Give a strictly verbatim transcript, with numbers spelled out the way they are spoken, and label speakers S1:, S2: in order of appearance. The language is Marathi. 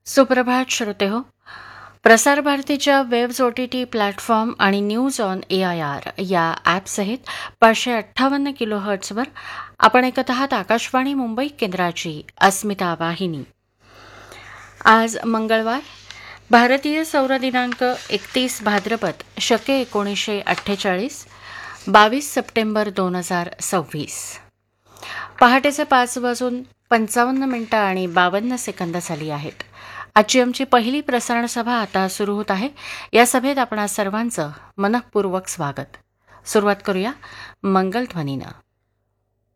S1: सुप्रभात श्रोते हो. प्रसार भारतीच्या webs O T T platform आणि news on A I R या ॲपसहित पाचशे अठ्ठावन्न किलो हर्ट्सवर आपण ऐकत आहात आकाशवाणी मुंबई केंद्राची अस्मिता वाहिनी. आज मंगळवार, भारतीय सौर दिनांक एकतीस भाद्रपद शके एकोणीसशे अठ्ठेचाळीस, बावीस सप्टेंबर दोन हजार सव्वीस. पहाटेचे पाच वाजून पंचावन्न मिनिटं आणि बावन्न सेकंद झाली आहेत. आजची आमची पहिली प्रसारण सभा आता सुरू होत आहे. या सभेत आपणा सर्वांचं मनःपूर्वक स्वागत. सुरुवात करूया मंगलध्वनीनं.